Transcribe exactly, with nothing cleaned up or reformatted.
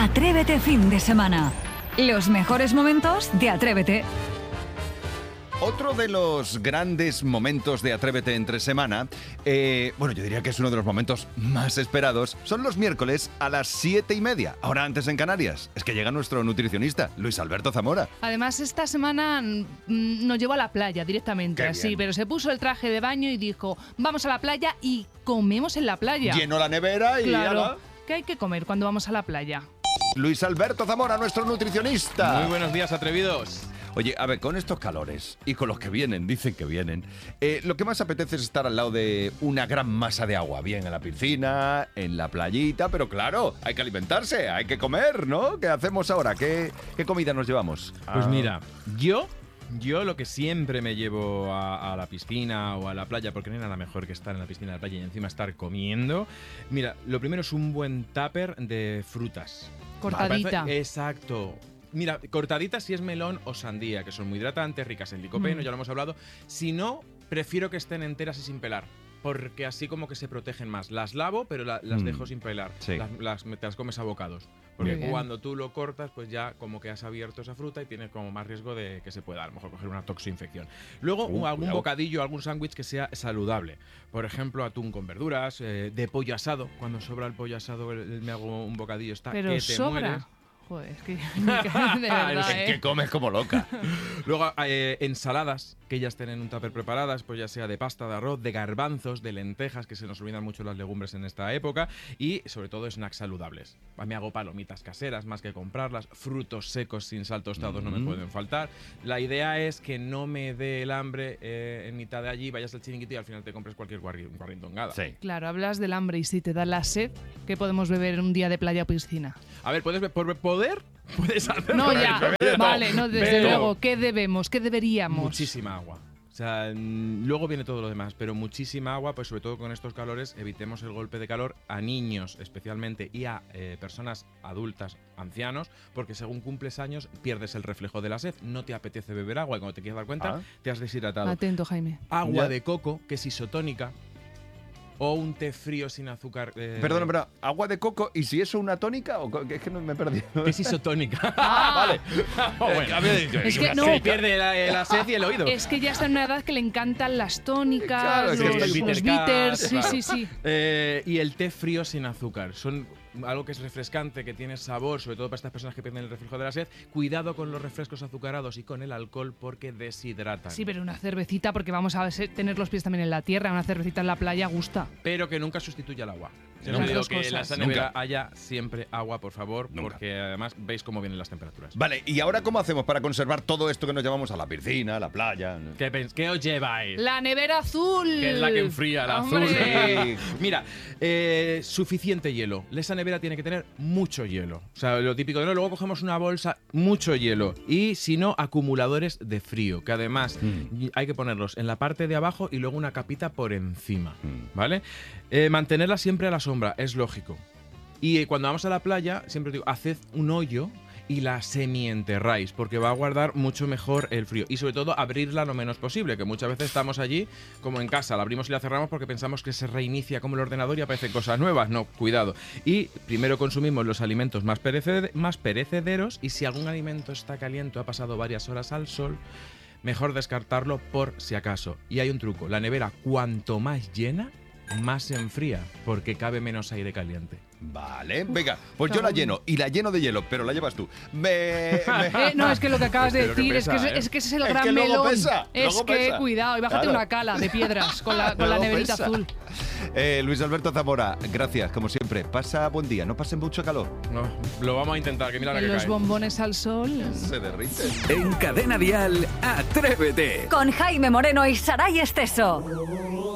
Atrévete fin de semana. Los mejores momentos de Atrévete. Otro de los grandes momentos de Atrévete entre semana, eh, bueno, yo diría que es uno de los momentos más esperados, son los miércoles a las siete y media, ahora antes en Canarias. Es que llega nuestro nutricionista, Luis Alberto Zamora. Además, esta semana mm, nos llevó a la playa directamente, Qué así, bien. pero se puso el traje de baño y dijo, vamos a la playa y comemos en la playa. Llenó la nevera y Claro. ala. ¿Qué hay que comer cuando vamos a la playa? Luis Alberto Zamora, nuestro nutricionista. Muy buenos días, atrevidos. Oye, a ver, con estos calores y con los que vienen, dicen que vienen, eh, lo que más apetece es estar al lado de una gran masa de agua, bien en la piscina, en la playita, pero claro, hay que alimentarse, hay que comer, ¿no? ¿Qué hacemos ahora? ¿Qué, qué comida nos llevamos? Pues Ah, mira, yo, yo lo que siempre me llevo a, a la piscina o a la playa, porque no hay nada mejor que estar en la piscina o la playa y encima estar comiendo. Mira, lo primero es un buen tupper de frutas. Cortadita. Me parece- Exacto. Mira, cortaditas si es melón o sandía, que son muy hidratantes, ricas en licopeno, Mm. ya lo hemos hablado. Si no, prefiero que estén enteras y sin pelar, porque así como que se protegen más. Las lavo, pero la- las Mm. dejo sin pelar. Sí. Las, las- te las comes a bocados. Muy Porque bien. cuando tú lo cortas, pues ya como que has abierto esa fruta y tienes como más riesgo de que se pueda a lo mejor coger una toxinfección. Luego, Uh, un- algún cuidado. bocadillo, algún sándwich que sea saludable. Por ejemplo, atún con verduras, eh, de pollo asado. Cuando sobra el pollo asado, el- el- me hago un bocadillo, está Pero que te sobra. mueres. Joder, es que de verdad, es ¿eh? que comes como loca. Luego, eh, ensaladas, que ya estén en un tupper preparadas, pues ya sea de pasta, de arroz, de garbanzos, de lentejas, que se nos olvidan mucho las legumbres en esta época, y sobre todo snacks saludables. Me hago palomitas caseras más que comprarlas, frutos secos sin sal tostados no Mm. me pueden faltar. La idea es que no me dé el hambre eh, en mitad de allí, vayas al chiringuito y al final te compres cualquier guarri- guarrindongada. Sí. Claro, hablas del hambre y si te da la sed, ¿qué podemos beber un día de playa o piscina? A ver, ¿puedes be- por poder? Puedes hacerlo. No, ya, Beber de todo. vale, no, desde Pero- luego, ¿qué debemos? ¿Qué deberíamos? Muchísima agua. O sea, mm, luego viene todo lo demás, pero muchísima agua, pues sobre todo con estos calores, evitemos el golpe de calor a niños especialmente y a eh, personas adultas, ancianos, porque según cumples años pierdes el reflejo de la sed, no te apetece beber agua y cuando te quieres dar cuenta Ah. te has deshidratado. Atento, Jaime. Agua Ya. de coco, que es isotónica, o un té frío sin azúcar. eh, Perdona, pero agua de coco, ¿y si eso una tónica? ¿O co- que es que no me he perdido? Que es isotónica. Ah, vale. bueno. Había dicho, Es que una no. Se tónica. pierde la, la sed y el oído. Es que ya está en una edad que le encantan las tónicas, Claro, es que los, está el los bitter bitters, cat, sí, claro. sí, sí. Eh, y el té frío sin azúcar. Son algo que es refrescante, que tiene sabor, sobre todo para estas personas que pierden el reflejo de la sed. Cuidado con los refrescos azucarados y con el alcohol porque deshidratan. Sí, pero una cervecita, porque vamos a se- tener los pies también en la tierra, una cervecita en la playa gusta. Pero que nunca sustituya el agua. Yo Nunca. os digo Las que dos en la cosas. nevera Nunca. haya siempre agua, por favor, Nunca. porque además veis cómo vienen las temperaturas. Vale, ¿y ahora cómo hacemos para conservar todo esto que nos llevamos a la piscina, a la playa? ¿Qué, pens- qué os lleváis? La nevera azul. Que es la que enfría, la azul. ¡Hombre! Sí. Mira, eh, suficiente hielo. Esa nevera tiene que tener mucho hielo. O sea, lo típico de no, luego cogemos una bolsa, mucho hielo. Y si no, acumuladores de frío, que además Mm. y- hay que ponerlos en la parte de abajo y luego una capita por encima. Mm. ¿Vale? Eh, mantenerla siempre a la sombra, es lógico. Y eh, cuando vamos a la playa, siempre os digo, haced un hoyo y la semienterráis, porque va a guardar mucho mejor el frío. Y sobre todo, abrirla lo menos posible, que muchas veces estamos allí, como en casa, la abrimos y la cerramos porque pensamos que se reinicia como el ordenador y aparecen cosas nuevas. No, cuidado. Y primero consumimos los alimentos más, pereced- más perecederos, y si algún alimento está caliente o ha pasado varias horas al sol, mejor descartarlo por si acaso. Y hay un truco, la nevera cuanto más llena, más se enfría, porque cabe menos aire caliente. Vale, venga, pues yo la lleno y la lleno de hielo, pero la llevas tú. Me, me- Eh, no, es que lo que acabas de Pero que decir es, que pesa, es, ¿eh? es que ese es el Es gran que luego melón. pesa, es luego que, pesa. cuidado, y bájate Claro. una cala de piedras con la, con la Luego neverita pesa. azul. Eh, Luis Alberto Zamora, gracias, como siempre. Pasa buen día, no pasen mucho calor. No, lo vamos a intentar, que mira la que Los cae. bombones al sol. Se derrite. En Cadena Dial, Atrévete. Con Jaime Moreno y Saray Esteso.